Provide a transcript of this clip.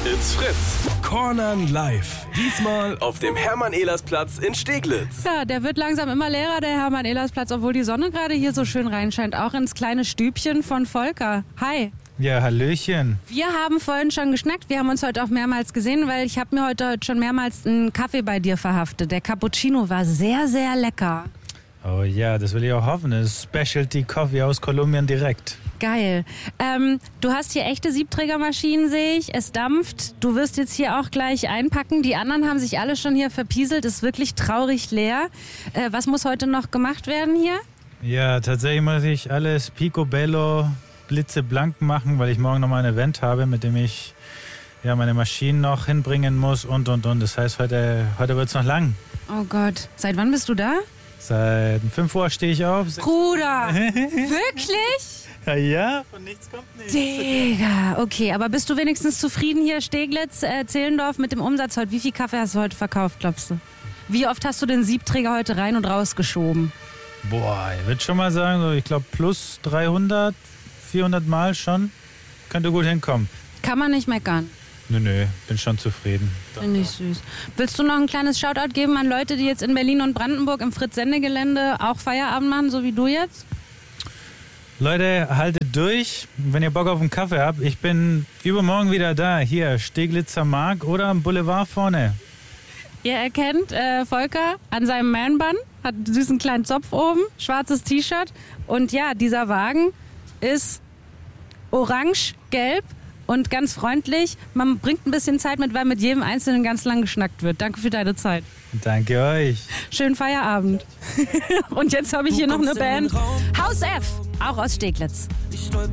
It's Fritz. Cornern live. Diesmal auf dem Hermann-Ehlers-Platz in Steglitz. Ja, der wird langsam immer leerer, der Hermann-Ehlers-Platz, obwohl die Sonne gerade hier so schön reinscheint. Auch ins kleine Stübchen von Volker. Hi. Ja, hallöchen. Wir haben vorhin schon geschnackt. Wir haben uns heute auch mehrmals gesehen, weil ich habe mir heute schon mehrmals einen Kaffee bei dir verhaftet. Der Cappuccino war sehr, sehr lecker. Oh ja, das will ich auch hoffen. Das ist Specialty Coffee aus Kolumbien direkt. Geil. Du hast hier echte Siebträgermaschinen, sehe ich. Es dampft. Du wirst jetzt hier auch gleich einpacken. Die anderen haben sich alle schon hier verpieselt. Ist wirklich traurig leer. Was muss heute noch gemacht werden hier? Ja, tatsächlich muss ich alles picobello, blitzeblank machen, weil ich morgen noch mal ein Event habe, mit dem ich meine Maschinen noch hinbringen muss und. Das heißt, heute wird es noch lang. Oh Gott. Seit wann bist du da? Seit 5 Uhr stehe ich auf. Bruder, wirklich? Ja, von nichts kommt nichts. Digga, okay, aber bist du wenigstens zufrieden hier, Steglitz, Zehlendorf, mit dem Umsatz heute? Wie viel Kaffee hast du heute verkauft, glaubst du? Wie oft hast du den Siebträger heute rein und raus geschoben? Boah, ich würde schon mal sagen, so, ich glaube plus 300, 400 Mal schon. Könnte gut hinkommen. Kann man nicht meckern. Nö, bin schon zufrieden. Finde ich süß. Willst du noch ein kleines Shoutout geben an Leute, die jetzt in Berlin und Brandenburg im Fritz-Sende-Gelände auch Feierabend machen, so wie du jetzt? Leute, haltet durch, wenn ihr Bock auf einen Kaffee habt. Ich bin übermorgen wieder da, hier, Steglitzer Markt oder am Boulevard vorne. Ihr erkennt Volker an seinem Man-Bun, hat einen süßen kleinen Zopf oben, schwarzes T-Shirt und ja, dieser Wagen ist orange-gelb und ganz freundlich. Man bringt ein bisschen Zeit mit, weil mit jedem Einzelnen ganz lang geschnackt wird. Danke für deine Zeit. Danke euch. Schönen Feierabend. Und jetzt habe ich hier noch eine Band. Haus F, auch aus Steglitz.